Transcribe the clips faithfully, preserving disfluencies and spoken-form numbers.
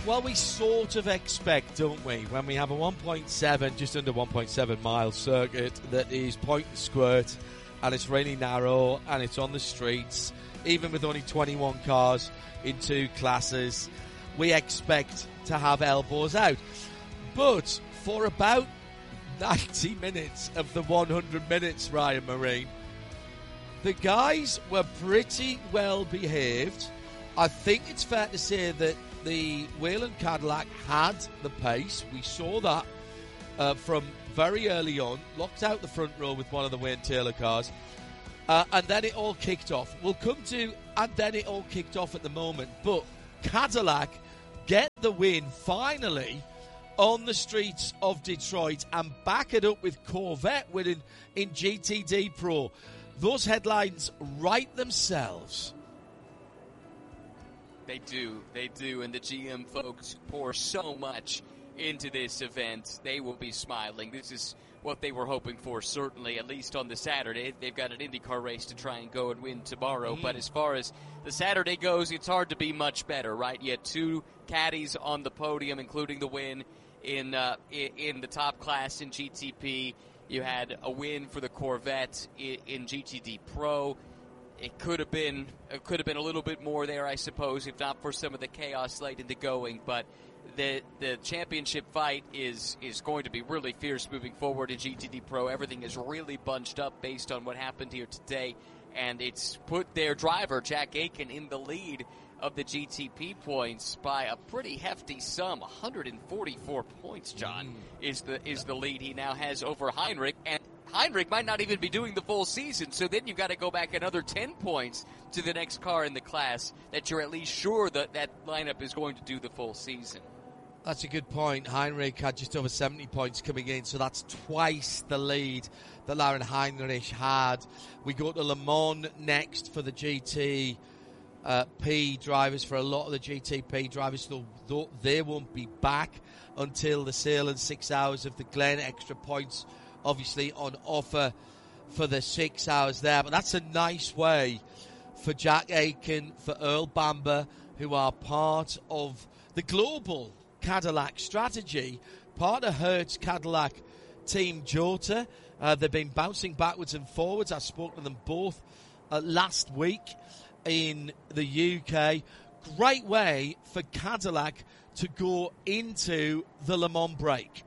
Well, we sort of expect, don't we, when we have a one point seven, just under one point seven mile circuit that is point and squirt, and it's really narrow, and it's on the streets, even with only twenty-one cars in two classes, we expect to have elbows out. But for about ninety minutes of the one hundred minutes, Ryan Marine, the guys were pretty well behaved. I think it's fair to say that the Whelen Cadillac had the pace. We saw that uh, from very early on, locked out the front row with one of the Wayne Taylor cars. Uh, and then it all kicked off. We'll come to, and then it all kicked off at the moment. But Cadillac get the win, finally, on the streets of Detroit and back it up with Corvette winning in G T D Pro. Those headlines write themselves. They do, they do, and the G M folks pour so much into this event. They will be smiling. This is what they were hoping for, certainly, at least on the Saturday. They've got an IndyCar race to try and go and win tomorrow, mm. but as far as the Saturday goes, it's hard to be much better, right? You had two caddies on the podium, including the win in uh, in the top class in G T P. You had a win for the Corvette in G T D Pro. It could have been it could have been a little bit more there, I suppose, if not for some of the chaos late in the going. But the the championship fight is is going to be really fierce moving forward in G T D Pro. Everything is really bunched up based on what happened here today, and it's put their driver Jack Aitken in the lead of the G T P points by a pretty hefty sum. one hundred forty-four points, John, mm. is the is the lead he now has over Heinrich, and Heinrich might not even be doing the full season, so then you've got to go back another ten points to the next car in the class that you're at least sure that that lineup is going to do the full season. That's a good point. Heinrich had just over seventy points coming in, so that's twice the lead that Lauren Heinrich had. We go to Le Mans next for the G T uh, P drivers, for a lot of the G T P drivers, though they won't be back until the sale in six hours of the Glen. Extra points obviously on offer for the six hours there. But that's a nice way for Jack Aitken, for Earl Bamber, who are part of the global Cadillac strategy, part of Hertz Cadillac Team Jota. Uh, they've been bouncing backwards and forwards. I spoke to them both uh, last week in the U K. Great way for Cadillac to go into the Le Mans break.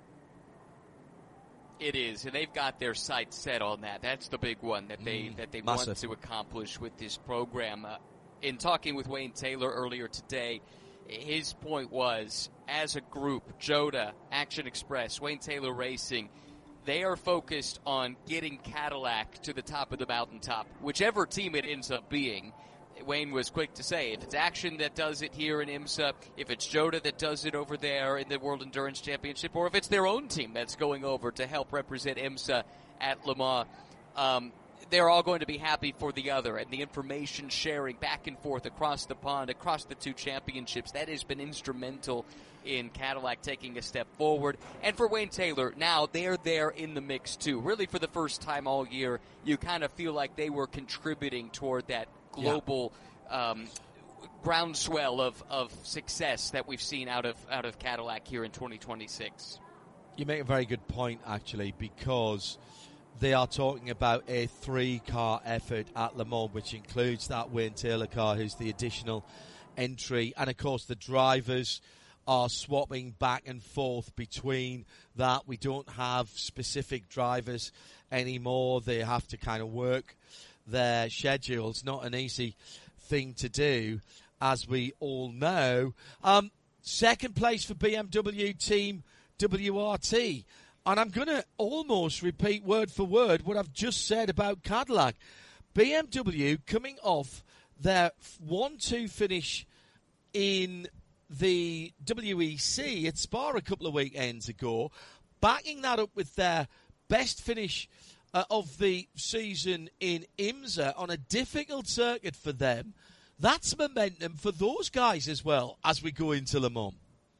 It is, and they've got their sights set on that. That's the big one that they mm, that they massive. want to accomplish with this program. Uh, in talking with Wayne Taylor earlier today, his point was, as a group, Jota, Action Express, Wayne Taylor Racing, they are focused on getting Cadillac to the top of the mountaintop, whichever team it ends up being. Wayne was quick to say, if it's Action that does it here in IMSA, if it's Jota that does it over there in the World Endurance Championship, or if it's their own team that's going over to help represent IMSA at Le Mans, um, they're all going to be happy for the other. And the information sharing back and forth across the pond, across the two championships, that has been instrumental in Cadillac taking a step forward. And for Wayne Taylor, now they're there in the mix too. Really, for the first time all year, you kind of feel like they were contributing toward that global yeah. um, groundswell of, of success that we've seen out of out of Cadillac here in twenty twenty-six. You make a very good point, actually, because they are talking about a three-car effort at Le Mans, which includes that Wayne Taylor car, who's the additional entry. And, of course, the drivers are swapping back and forth between that. We don't have specific drivers anymore. They have to kind of work their schedules. Not an easy thing to do, as we all know. Um, second place for B M W Team W R T. And I'm going to almost repeat word for word what I've just said about Cadillac. B M W coming off their one two finish in the W E C at Spa a couple of weekends ago, backing that up with their best finish uh, of the season in IMSA on a difficult circuit for them. That's momentum for those guys as well as we go into Le Mans.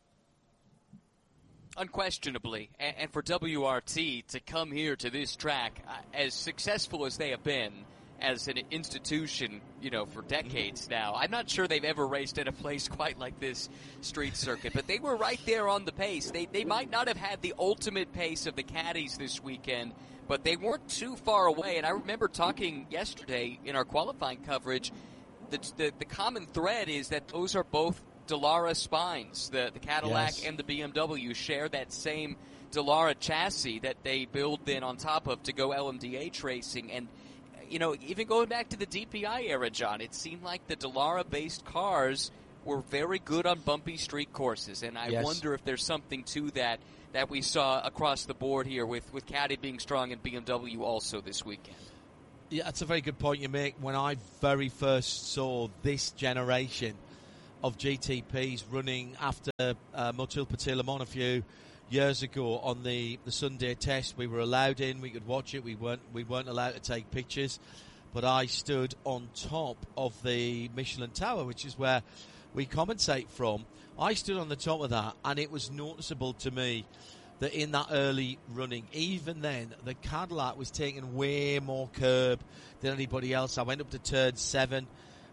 Unquestionably, and for W R T to come here to this track, uh, as successful as they have been, as an institution, you know, for decades now. I'm not sure they've ever raced at a place quite like this street circuit, but they were right there on the pace. They they might not have had the ultimate pace of the caddies this weekend, but they weren't too far away. And I remember talking yesterday in our qualifying coverage, the the, the common thread is that those are both Dallara spines. The, the Cadillac yes. and the B M W share that same Dallara chassis that they build then on top of to go L M D H racing. And you know, even going back to the D P I era, John, it seemed like the Dallara-based cars were very good on bumpy street courses, and I yes. wonder if there's something to that that we saw across the board here with, with Caddy being strong and B M W also this weekend. Yeah, that's a very good point you make. When I very first saw this generation of G T Ps running after uh, Motul Petit Le Mans a few years ago on the, the Sunday test, we were allowed in, we could watch it, we weren't we weren't allowed to take pictures, but I stood on top of the Michelin Tower, which is where we commentate from. I stood on the top of that, and it was noticeable to me that in that early running, even then, the Cadillac was taking way more curb than anybody else. I went up to turn seven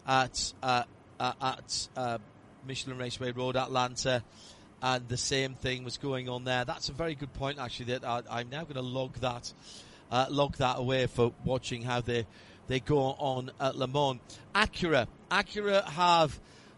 at uh, uh, at uh, Michelin Raceway Road, Atlanta, and the same thing was going on there. That's a very good point, actually, that I, I'm now going to log that uh, log that away for watching how they they go on at Le Mans. Acura. Acura have,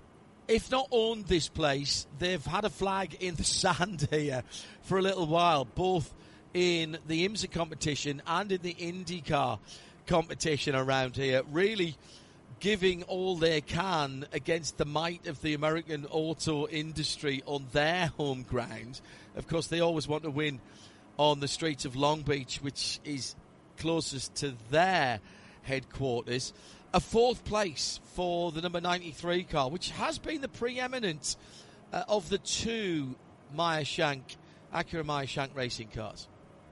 if not owned this place, they've had a flag in the sand here for a little while, both in the IMSA competition and in the IndyCar competition around here, really giving all they can against the might of the American auto industry on their home ground. Of course, they always want to win on the streets of Long Beach, which is closest to their headquarters. A fourth place for the number ninety-three car, which has been the preeminent uh, of the two Meyer Shank, Acura Meyer Shank racing cars.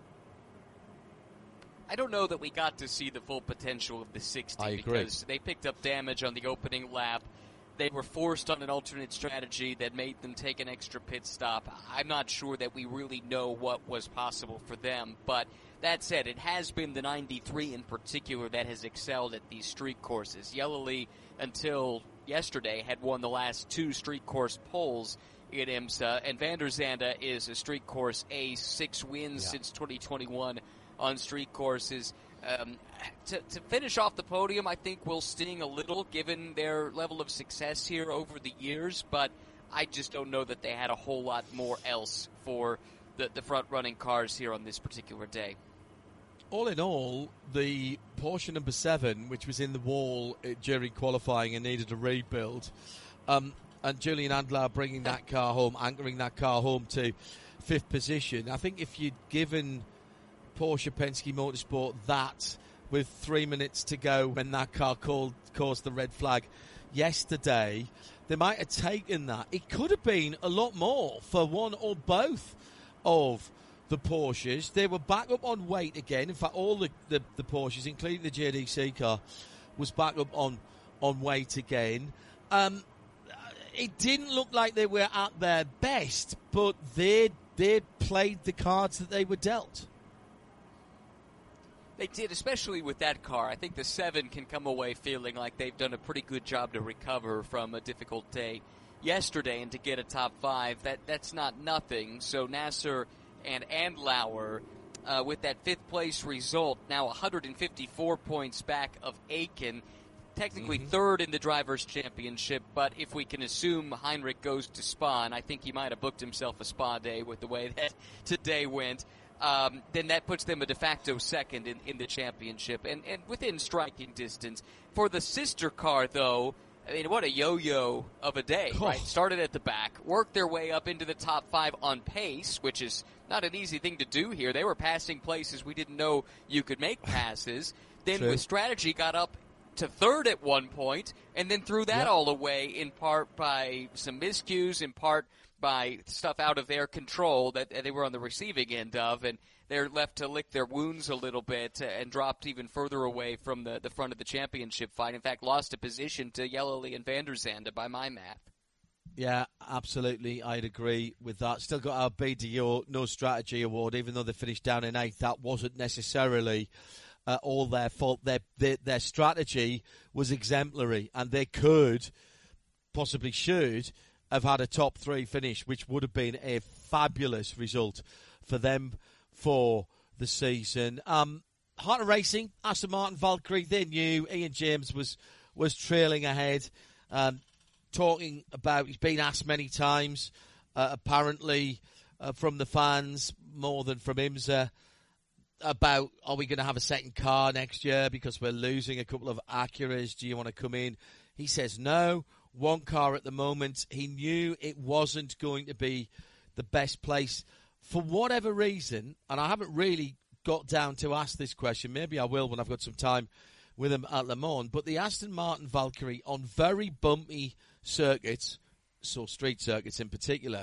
I don't know that we got to see the full potential of the sixty I agree. because they picked up damage on the opening lap. They were forced on an alternate strategy that made them take an extra pit stop. I'm not sure that we really know what was possible for them, but that said, it has been the ninety-three in particular that has excelled at these street courses. Yellowly, until yesterday, had won the last two street course poles in IMSA, and Van der Zande is a street course ace, six wins yeah. since twenty twenty-one on street courses. Um, to, to finish off the podium, I think will sting a little given their level of success here over the years, but I just don't know that they had a whole lot more else for the, the front-running cars here on this particular day. All in all, the Porsche number seven, which was in the wall during qualifying and needed a rebuild, um, and Julian Andlau bringing that car home, anchoring that car home to fifth position. I think if you'd given Porsche Penske Motorsport that with three minutes to go when that car called, caused the red flag yesterday, they might have taken that. It could have been a lot more for one or both of the Porsches. They were back up on weight again. In fact, all the, the, the Porsches, including the J D C car, was back up on, on weight again. Um, it didn't look like they were at their best, but they they played the cards that they were dealt. They did, especially with that car. I think the seven can come away feeling like they've done a pretty good job to recover from a difficult day yesterday and to get a top five. That That's not nothing. So Nasser and Andlauer, uh, with that fifth place result, now one hundred fifty-four points back of Aiken. Technically mm-hmm. third in the Drivers' Championship, but if we can assume Heinrich goes to Spa, and I think he might have booked himself a Spa day with the way that today went, um, then that puts them a de facto second in, in the championship, and, and within striking distance. For the sister car, though, I mean, what a yo-yo of a day, oh. right? Started at the back, worked their way up into the top five on pace, which is not an easy thing to do here. They were passing places we didn't know you could make passes. Then True. with strategy got up to third at one point, and then threw that yep. all away, in part by some miscues, in part by stuff out of their control that they were on the receiving end of, and they're left to lick their wounds a little bit and dropped even further away from the, the front of the championship fight. In fact, lost a position to Yellowly and Van der Zande by my math. Yeah, absolutely. I'd agree with that. Still got our B D O No Strategy Award, even though they finished down in eighth. That wasn't necessarily uh, all their fault. Their, their their strategy was exemplary, and they could, possibly should, have had a top three finish, which would have been a fabulous result for them for the season. Um, Heart of Racing, Aston Martin Valkyrie, they knew Ian James was was trailing ahead, um, talking about, he's been asked many times, uh, apparently uh, from the fans, more than from IMSA, about, are we going to have a second car next year because we're losing a couple of Acuras, do you want to come in? He says no, one car at the moment. He knew it wasn't going to be the best place for whatever reason, and I haven't really got down to ask this question. Maybe I will when I've got some time with him at Le Mans. But the Aston Martin Valkyrie on very bumpy circuits, so street circuits in particular,